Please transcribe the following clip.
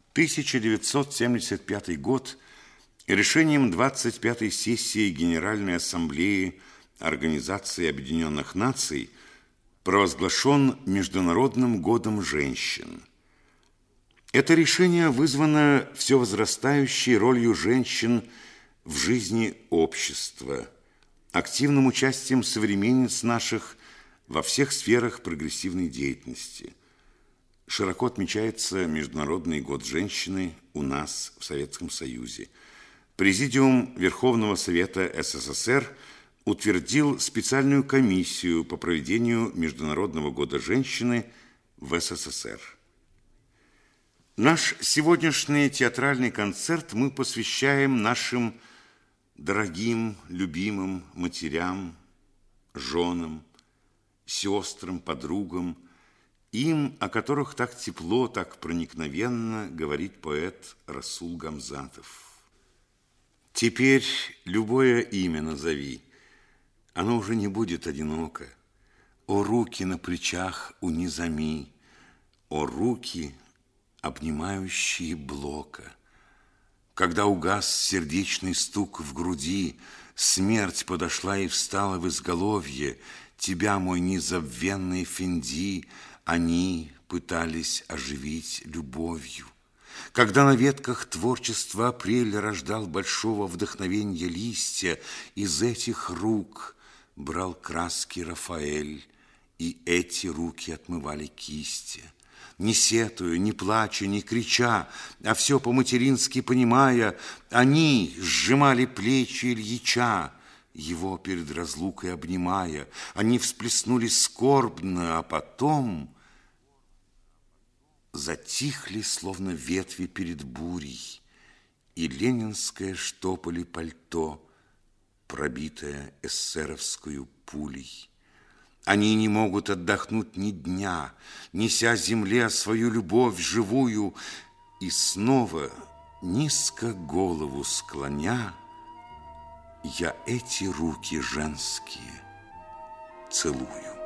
1975 год решением 25-й сессии Генеральной Ассамблеи Организации Объединенных Наций провозглашен Международным годом женщин. Это решение вызвано все возрастающей ролью женщин в жизни общества, активным участием современниц наших во всех сферах прогрессивной деятельности. Широко отмечается Международный год женщины у нас в Советском Союзе. Президиум Верховного Совета СССР утвердил специальную комиссию по проведению Международного года женщины в СССР. Наш сегодняшний театральный концерт мы посвящаем нашим дорогим, любимым матерям, женам, сестрам, подругам, им, о которых так тепло, так проникновенно говорит поэт Расул Гамзатов. Теперь любое имя назови, оно уже не будет одиноко. О, руки на плечах у Низами, о, руки, обнимающие Блока. Когда угас сердечный стук в груди, смерть подошла и встала в изголовье, тебя, мой незабвенный Фенди, они пытались оживить любовью. Когда на ветках творчества апрель рождал большого вдохновенья листья, из этих рук брал краски Рафаэль, и эти руки отмывали кисти. Не сетуя, не плача, не крича, а все по-матерински понимая, они сжимали плечи Ильича, его перед разлукой обнимая. Они всплеснули скорбно, а потом затихли, словно ветви перед бурей, и ленинское штопали пальто, пробитое эсеровскую пулей. Они не могут отдохнуть ни дня, неся земле свою любовь живую, и снова, низко голову склоня, я эти руки женские целую.